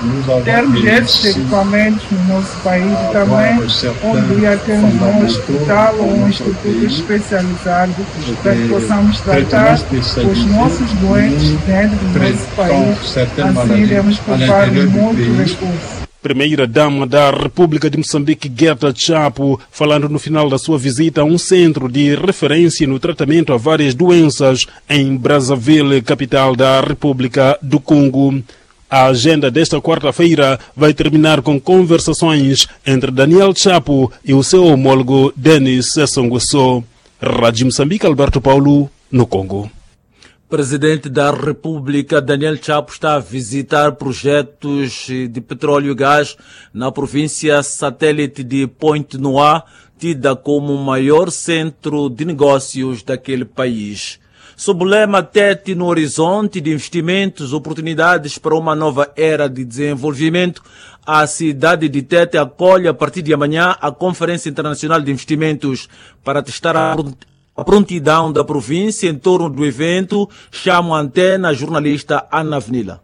termos esses equipamentos no nosso país também, poderia ter um hospital ou um instituto especializado para que possamos tratar os nossos doentes dentro do nosso país. Assim iremos poupar muito recurso. Primeira-dama da República de Moçambique, Gueta Chapo, falando no final da sua visita a um centro de referência no tratamento a várias doenças em Brazzaville, capital da República do Congo. A agenda desta quarta-feira vai terminar com conversações entre Daniel Chapo e o seu homólogo Denis Sassou Nguesso. Rádio Moçambique, Alberto Paulo, no Congo. Presidente da República, Daniel Chapo, está a visitar projetos de petróleo e gás na província satélite de Pointe-Noire, tida como o maior centro de negócios daquele país. Sob o lema Tete no horizonte de investimentos, oportunidades para uma nova era de desenvolvimento, a cidade de Tete acolhe a partir de amanhã a Conferência Internacional de Investimentos para testar a prontidão da província em torno do evento. Chamo a antena a jornalista Ana Avenila.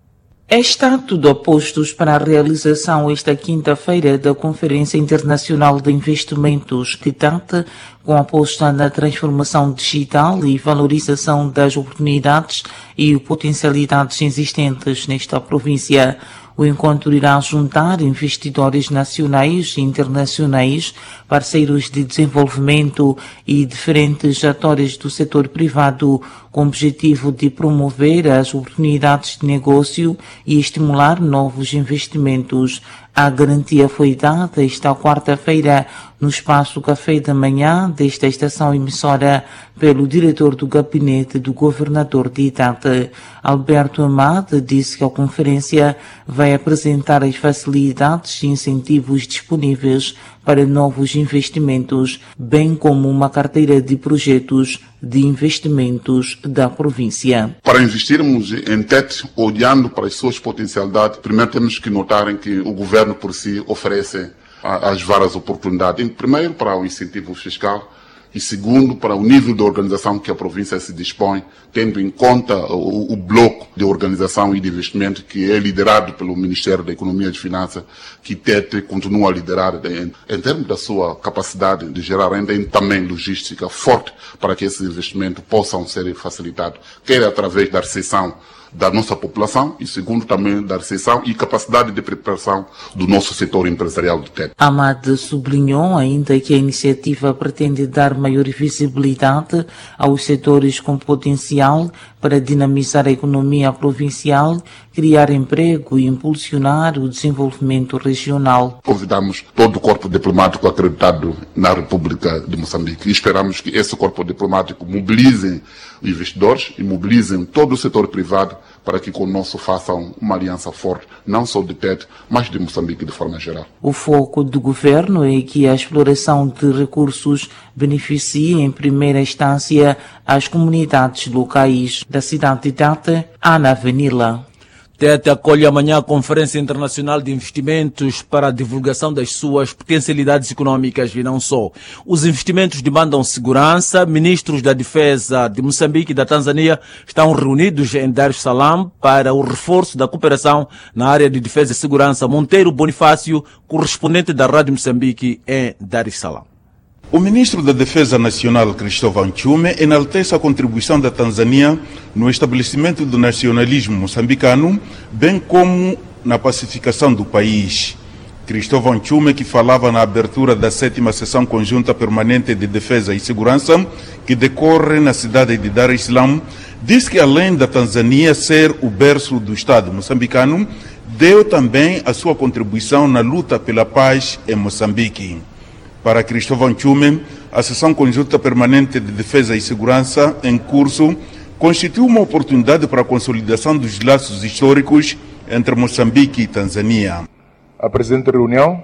Está tudo a postos para a realização esta quinta-feira da Conferência Internacional de Investimentos que trata com a aposta na transformação digital e valorização das oportunidades e potencialidades existentes nesta província. O encontro irá juntar investidores nacionais e internacionais, parceiros de desenvolvimento e diferentes atores do setor privado, com o objetivo de promover as oportunidades de negócio e estimular novos investimentos. A garantia foi dada esta quarta-feira no espaço Café da Manhã desta estação emissora pelo diretor do gabinete do governador de Tete. Alberto Amade disse que a conferência vai apresentar as facilidades e incentivos disponíveis para novos investimentos, bem como uma carteira de projetos de investimentos da província. Para investirmos em Tete, olhando para as suas potencialidades, primeiro temos que notar que o governo por si oferece as várias oportunidades. Primeiro, para o incentivo fiscal, e segundo, para o nível de organização que a província se dispõe, tendo em conta o bloco de organização e de investimento que é liderado pelo Ministério da Economia e de Finanças, que Tete continua a liderar em termos da sua capacidade de gerar renda e também logística forte para que esses investimentos possam ser facilitados, quer através da recepção da nossa população e segundo também da recepção e capacidade de preparação do nosso setor empresarial de Tete. Amade sublinhou ainda que a iniciativa pretende dar maior visibilidade aos setores com potencial para dinamizar a economia provincial, criar emprego e impulsionar o desenvolvimento regional. Convidamos todo o corpo diplomático acreditado na República de Moçambique e esperamos que esse corpo diplomático mobilize investidores e mobilizem todo o setor privado para que conosco façam uma aliança forte, não só de Tete, mas de Moçambique de forma geral. O foco do governo é que a exploração de recursos beneficie em primeira instância as comunidades locais da cidade de Tete. Ana Avenila. Tete acolhe amanhã a Conferência Internacional de Investimentos para a divulgação das suas potencialidades econômicas e não só. Os investimentos demandam segurança. Ministros da Defesa de Moçambique e da Tanzânia estão reunidos em Dar es Salaam para o reforço da cooperação na área de defesa e segurança. Monteiro Bonifácio, correspondente da Rádio Moçambique em Dar es Salaam. O ministro da Defesa Nacional, Cristóvão Nchume, enaltece a contribuição da Tanzânia no estabelecimento do nacionalismo moçambicano, bem como na pacificação do país. Cristóvão Nchume, que falava na abertura da 7ª Sessão Conjunta Permanente de Defesa e Segurança, que decorre na cidade de Dar es Salaam, disse que além da Tanzânia ser o berço do Estado moçambicano, deu também a sua contribuição na luta pela paz em Moçambique. Para Cristóvão Nchume, a Sessão Conjunta Permanente de Defesa e Segurança em curso constitui uma oportunidade para a consolidação dos laços históricos entre Moçambique e Tanzânia. A presente reunião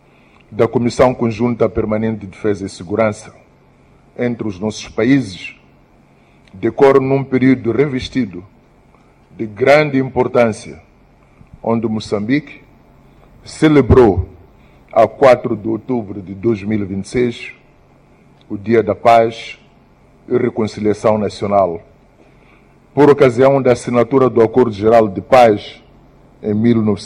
da Comissão Conjunta Permanente de Defesa e Segurança entre os nossos países decorre num período revestido de grande importância, onde Moçambique celebrou a 4 de outubro de 2026, o Dia da Paz e Reconciliação Nacional, por ocasião da assinatura do Acordo Geral de Paz em 19